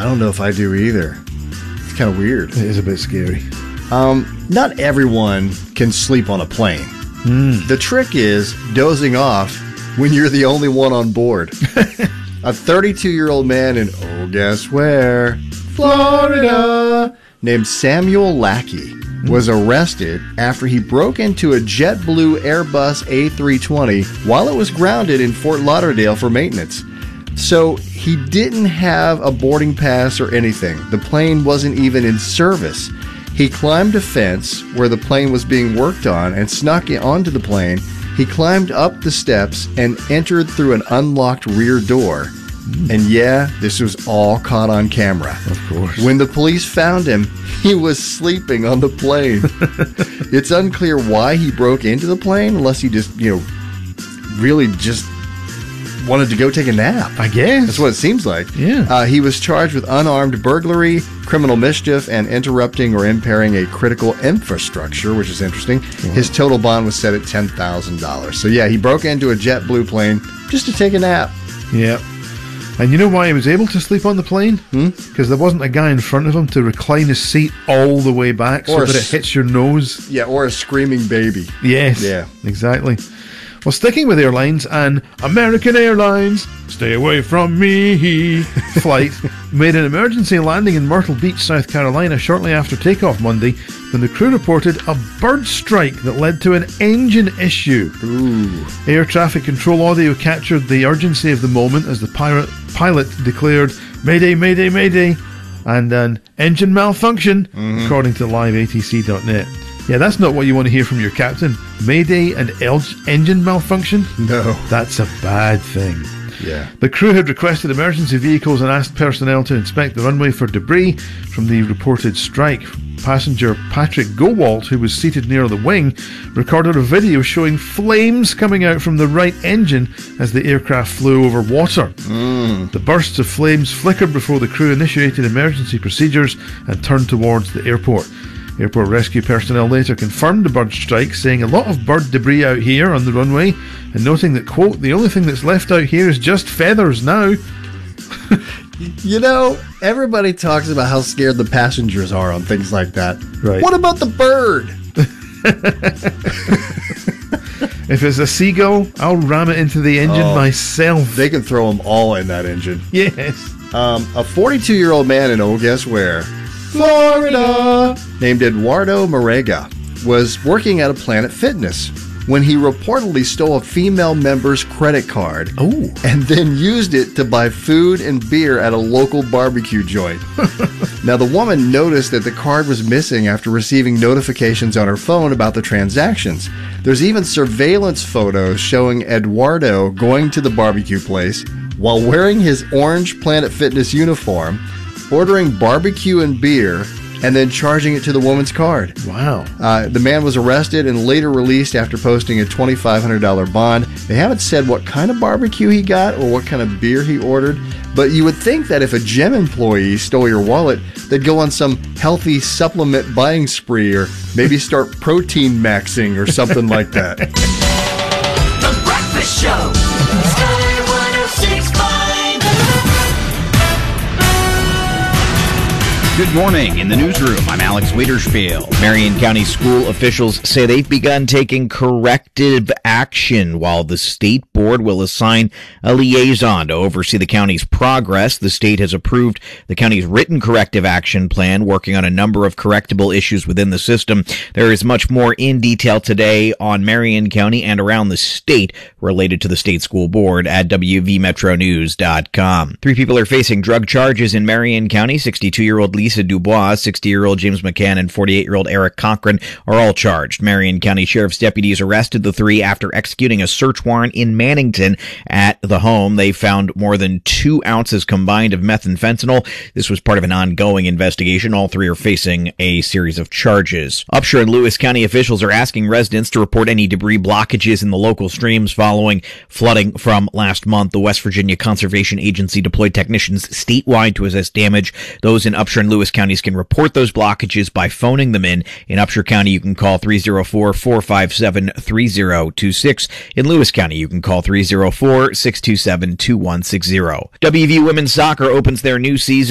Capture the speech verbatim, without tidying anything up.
I don't know if I do either. It's kind of weird. It is a bit scary. Um, not everyone can sleep on a plane. Mm. The trick is dozing off when you're the only one on board. A thirty-two-year-old man in, oh, guess where? Florida, named Samuel Lackey, was arrested after he broke into a JetBlue Airbus A three twenty while it was grounded in Fort Lauderdale for maintenance. So he didn't have a boarding pass or anything. The plane wasn't even in service. He climbed a fence where the plane was being worked on and snuck onto the plane. He climbed up the steps and entered through an unlocked rear door. And yeah, this was all caught on camera. Of course. When the police found him, he was sleeping on the plane. It's unclear why he broke into the plane, unless he just, you know, really just wanted to go take a nap. I guess. That's what it seems like. Yeah. Uh, he was charged with unarmed burglary, criminal mischief, and interrupting or impairing a critical infrastructure, which is interesting. Wow. His total bond was set at ten thousand dollars. So yeah, he broke into a JetBlue plane just to take a nap. Yeah. And you know why he was able to sleep on the plane? Because hmm? there wasn't a guy in front of him to recline his seat all the way back or so that it hits your nose. Yeah, or a screaming baby. Yes. Yeah. Exactly. Well, sticking with airlines, and American Airlines, stay away from me, flight made an emergency landing in Myrtle Beach, South Carolina shortly after takeoff Monday when the crew reported a bird strike that led to an engine issue. Ooh. Air traffic control audio captured the urgency of the moment as the pirate pilot declared, "Mayday, mayday, mayday," and an engine malfunction, mm-hmm. according to live A T C dot net. Yeah, that's not what you want to hear from your captain. Mayday and el- engine malfunction? No. That's a bad thing. Yeah. The crew had requested emergency vehicles and asked personnel to inspect the runway for debris from the reported strike. Passenger Patrick Gowalt, who was seated near the wing, recorded a video showing flames coming out from the right engine as the aircraft flew over water. Mm. The bursts of flames flickered before the crew initiated emergency procedures and turned towards the airport. Airport rescue personnel later confirmed the bird strike, saying a lot of bird debris out here on the runway, and noting that, quote, "the only thing that's left out here is just feathers now." You know, everybody talks about how scared the passengers are on things like that. Right. What about the bird? If it's a seagull, I'll ram it into the engine oh, myself. They can throw them all in that engine. Yes. Um, a forty-two-year-old man in, oh, guess where? Florida, named Eduardo Marega, was working at a Planet Fitness when he reportedly stole a female member's credit card Ooh. and then used it to buy food and beer at a local barbecue joint. Now, the woman noticed that the card was missing after receiving notifications on her phone about the transactions. There's even surveillance photos showing Eduardo going to the barbecue place while wearing his orange Planet Fitness uniform, ordering barbecue and beer, and then charging it to the woman's card. Wow. Uh, the man was arrested and later released after posting a twenty-five hundred dollars bond. They haven't said what kind of barbecue he got or what kind of beer he ordered, but you would think that if a gym employee stole your wallet, they'd go on some healthy supplement buying spree or maybe start protein maxing or something like that. The Breakfast Show. Sky one oh six point five. Good morning. In the newsroom, I'm Alex Wiederspiel. Marion County school officials say they've begun taking corrective action while the state board will assign a liaison to oversee the county's progress. The state has approved the county's written corrective action plan, working on a number of correctable issues within the system. There is much more in detail today on Marion County and around the state related to the state school board at W V Metro News dot com. Three people are facing drug charges in Marion County. sixty-two-year-old Lisa Dubois, sixty-year-old James McCann, and forty-eight-year-old Eric Cochran are all charged. Marion County Sheriff's deputies arrested the three after executing a search warrant in Mannington at the home. They found more than two ounces combined of methamphetamine. This was part of an ongoing investigation. All three are facing a series of charges. Upshur and Lewis County officials are asking residents to report any debris blockages in the local streams following flooding from last month. The West Virginia Conservation Agency deployed technicians statewide to assess damage. Those in Upshur and Lewis counties can report those blockages by phoning them in. In Upshur County, you can call three oh four, four five seven, three oh two six. In Lewis County, you can call three oh four, six two seven, two one six zero. W V U Women's Soccer opens their new season